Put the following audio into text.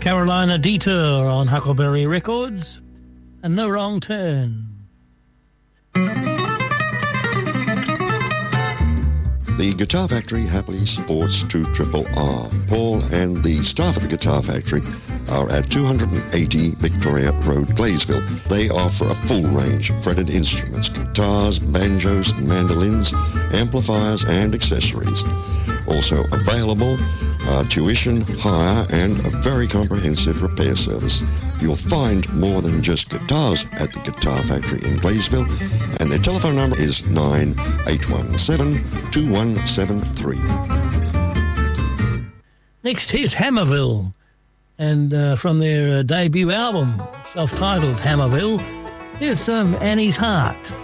Carolina Detour on Huckleberry Records, and No Wrong Turn. The Guitar Factory happily supports 2RRR. Paul and the staff of the Guitar Factory are at 280 Victoria Road, Glaysville. They offer a full range of fretted instruments, guitars, banjos, mandolins, amplifiers, and accessories. Also available are tuition, hire, and a very comprehensive repair service. You'll find more than just guitars at the Guitar Factory in Glaysville, and their telephone number is 9817-2173. Next, here's Hammerville, and from their debut album, self-titled Hammerville, here's Annie's Heart.